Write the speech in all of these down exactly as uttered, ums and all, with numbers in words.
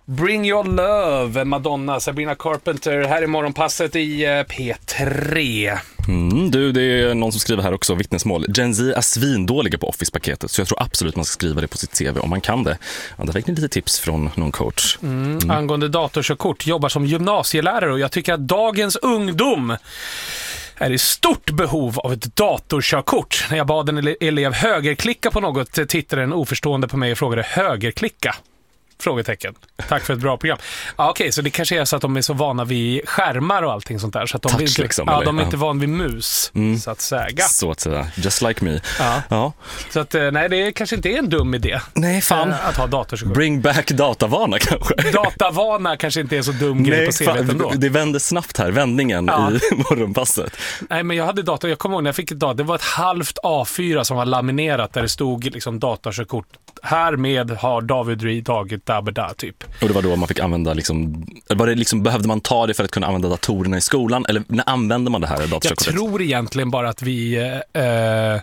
Bring Your Love, Madonna, Sabrina Carpenter. Här är morgonpasset i P tre. Mm, du, det är någon som skriver här också, vittnesmål. Gen Z är svindåliga på Office-paketet, så jag tror absolut man ska skriva det på sitt C V om man kan det. Ja, det fick ni lite tips från någon coach. Mm. Mm. Angående datorkörkort, jobbar som gymnasielärare och jag tycker att dagens ungdom är i stort behov av ett datorkörkort. När jag bad en elev högerklicka på något tittade en oförstående på mig och frågade högerklicka. Frågetecken. Tack för ett bra program. Ja, okej, okay, så det kanske är så att de är så vana vid skärmar och allting sånt där. Så att de, Touch, inte, liksom, ja, eller? de är inte van vid mus, mm. så att säga. Så att säga. Just like me. Ja. Ja. Så att, nej, det kanske inte är en dum idé. Nej, fan. Att ha datorkörkort. Bring back datavana kanske. Datavana kanske inte är så dum grej nej, på C V:t ändå. Det vänder snabbt här, vändningen ja. i morgonpasset. Nej, men jag hade dator, jag kommer ihåg när jag fick ett dator, det var ett halvt A fyra som var laminerat där det stod liksom datorkörkort. Härmed har David Reed tagit dabba typ. Och det var då man fick använda liksom, var det liksom, behövde man ta det för att kunna använda datorerna i skolan, eller när använde man det här datorkortet? Jag tror egentligen bara att vi eh,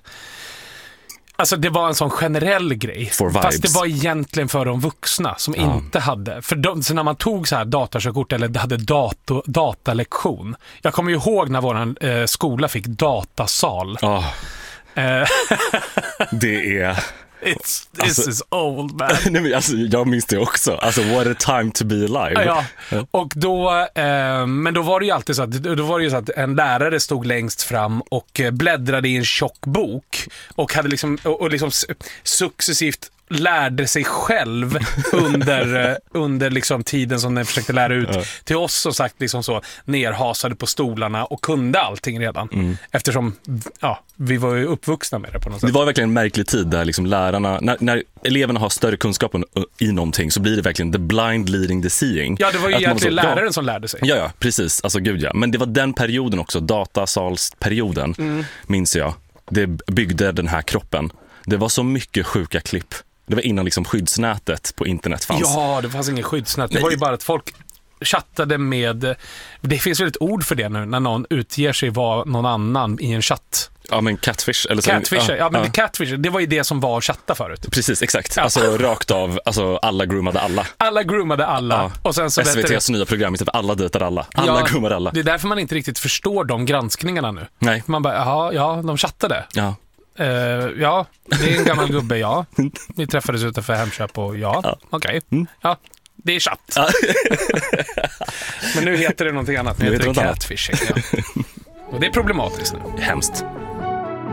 alltså det var en sån generell grej. Fast det var egentligen för de vuxna som ja. inte hade. För de, så när man tog så här datorkörkort eller hade dator, datalektion. Jag kommer ju ihåg när våran eh, skola fick datasal. Oh. Eh. Det är It's, this alltså, is old man. Nej, men alltså, jag minns det också. Alltså, what a time to be alive. Ja, och då, eh, men då var det ju alltid så att, då var det ju så att en lärare stod längst fram och bläddrade i en tjock bok och hade liksom, och, och liksom successivt lärde sig själv under, under liksom tiden som den försökte lära ut ja. till oss, som sagt liksom så nerhasade på stolarna och kunde allting redan. Mm. Eftersom ja, vi var ju uppvuxna med det på något sätt. Det var verkligen en märklig tid där liksom lärarna, när, när eleverna har större kunskap i någonting så blir det verkligen the blind leading the seeing. Ja, det var ju att egentligen så, läraren ja, som lärde sig. Ja, ja, precis. Alltså gud ja. Men det var den perioden också, datasalsperioden, mm. minns jag. Det byggde den här kroppen. Det var så mycket sjuka klipp. Det var innan liksom skyddsnätet på internet fanns. Ja, det fanns ingen skyddsnät. Det var ju bara att folk chattade med... Det finns väl ett ord för det nu, när någon utger sig vara någon annan i en chatt. Ja, men catfish. Eller så, catfish, ja, ja men ja. catfish, det var ju det som var att chatta förut. Precis, exakt. Ja. Alltså rakt av, alltså alla groomade alla. Alla groomade alla. Ja. Och sen så S V T:s nya program, typ alla dejtar alla. Alla ja, groomade alla. Det är därför man inte riktigt förstår de granskningarna nu. Nej. Man bara, jaha, ja, de chattade. Ja. Uh, ja, det är en gammal gubbe, ja. Vi träffades utanför Hemköp och ja, ja. okej. Okay. Mm. Ja, det är chatt. Ja. Men nu heter det någonting annat. Nu heter det catfishing. Ja. Och det är problematiskt nu. Hemskt.